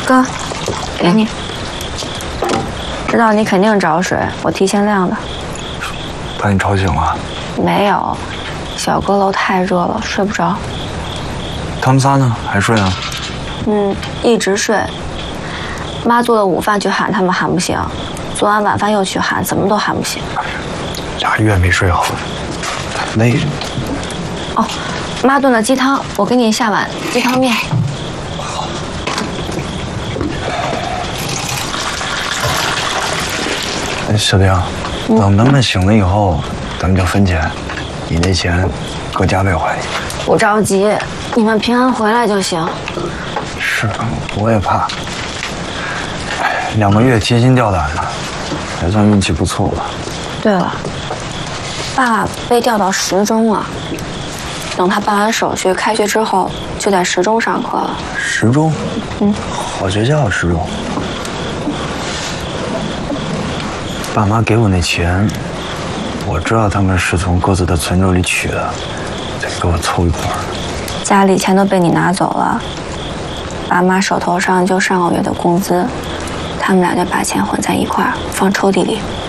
哥，给你。知道你肯定找水，我提前晾的。 把你吵醒了？ 没有，小阁楼太热了，睡不着。 他们仨呢？还睡呢？ 一直睡。妈做了午饭去喊他们喊不醒，做完晚饭又去喊，怎么都喊不醒。 俩月没睡好，累着。 哦，妈炖了鸡汤，我给你下碗鸡汤面。 好。小丁，等他们醒了以后，咱们就分钱，你那钱哥加倍还你。 不着急，你们平安回来就行。 是，我也怕。2个月提心吊胆的，还算运气不错吧。 对了，爸被调到10中了。等他办完手续，开学之后就在10中上课了。 10中？好学校10中。爸妈给我那钱，我知道他们是从各自的存折里取的，再给我凑一块儿。 家里钱都被你拿走了，爸妈手头上就上个月的工资，他们俩就把钱混在一块儿，放抽屉里。